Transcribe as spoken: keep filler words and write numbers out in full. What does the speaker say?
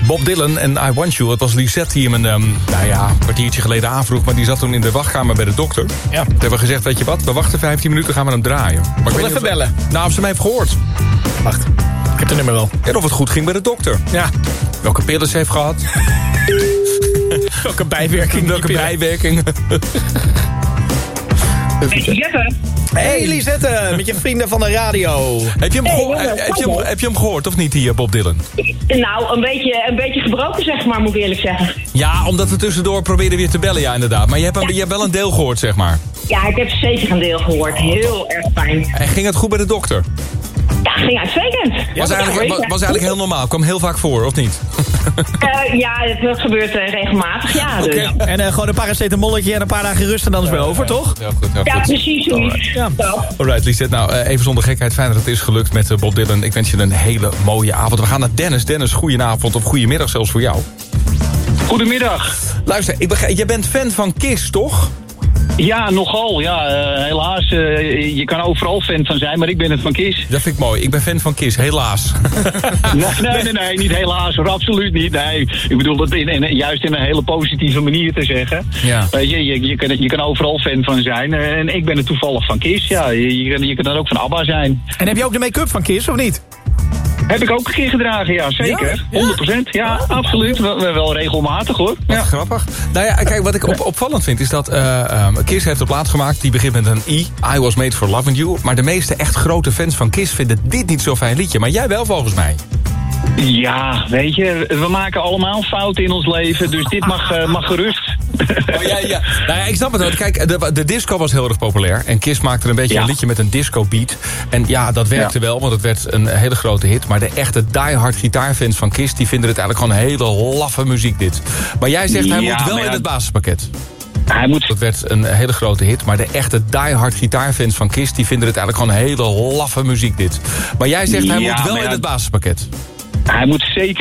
Bob Dylan en I Want You. Het was Lisette die hem een, um, nou ja, een kwartiertje geleden aanvroeg... maar die zat toen in de wachtkamer bij de dokter. Ja. Toen hebben we gezegd, weet je wat, we wachten vijftien minuten, gaan we hem draaien. Maar ik wil even bellen. Nou, of ze mij heeft gehoord. Wacht, ik heb het nummer wel. En of het goed ging bij de dokter. Ja. Welke pillen ze heeft gehad. Welke bijwerking. Welke bijwerking. Jeppe. Hey Lisette, met je vrienden van de radio. Heb je hem, Hey, geho- jongen, heb, je hem, hallo. heb je hem gehoord of niet, die Bob Dylan? Nou, een beetje, een beetje gebroken zeg maar, moet ik eerlijk zeggen. Ja, omdat we tussendoor probeerden weer te bellen, ja inderdaad. Maar je hebt, hem, je hebt wel een deel gehoord, zeg maar. Ja, ik heb zeker een deel gehoord. Heel erg fijn. En ging het goed bij de dokter? Ja, ging uitstekend. Was eigenlijk, was, was eigenlijk heel normaal, kwam heel vaak voor, of niet? Uh, ja, het gebeurt uh, regelmatig, ja. Dus. Oké. En uh, gewoon een paracetamolletje en een paar dagen rust en dan is het weer over, toch? Heel goed, heel Ja, goed. precies zoiets. Ja. Zo. Alright, Lisette. Nou, uh, even zonder gekheid. Fijn dat het is gelukt met uh, Bob Dylan. Ik wens je een hele mooie avond. We gaan naar Dennis. Dennis, goedenavond of goedemiddag zelfs voor jou. Goedemiddag. Luister, ik begrijp, jij bent fan van Kiss, toch? Ja, nogal. Ja, uh, helaas. Uh, je kan overal fan van zijn, maar ik ben het van Kiss. Dat vind ik mooi. Ik ben fan van Kiss, helaas. nee, nee, nee, nee, niet helaas. Hoor, absoluut niet. Nee, ik bedoel dat in, in, juist in een hele positieve manier te zeggen. Ja. Weet je, je, je, kan, je kan overal fan van zijn. Uh, en ik ben er toevallig van Kiss. Ja, je, je, kan, je kan er ook van ABBA zijn. En heb je ook de make-up van Kiss, of niet? Heb ik ook een keer gedragen, ja, zeker. Ja? Ja? honderd procent, ja, absoluut. Wel, wel regelmatig, hoor. Wat Ja. grappig. Nou ja, kijk, wat ik op, opvallend vind is dat uh, um, Kiss heeft een plaat gemaakt. Die begint met een I. I was made for loving you. Maar de meeste echt grote fans van Kiss vinden dit niet zo'n fijn liedje. Maar jij wel volgens mij. Ja, weet je, we maken allemaal fouten in ons leven, dus dit mag, uh, mag gerust. Oh, ja, ja. Nou ja, ik snap het wel. Kijk, de, de disco was heel erg populair. En Kiss maakte een beetje Ja. een liedje met een disco beat. En ja, dat werkte Ja. wel, want het werd een hele grote hit. Maar de echte diehard gitaarfans van Kiss... die vinden het eigenlijk gewoon hele laffe muziek dit. Maar jij zegt, hij Ja, moet wel maar ja, in het basispakket. Hij moet... Dat werd een hele grote hit. Maar de echte diehard gitaarfans van Kiss... die vinden het eigenlijk gewoon hele laffe muziek dit. Maar jij zegt, hij Ja, moet wel maar ja, in het basispakket. Hij moet zeker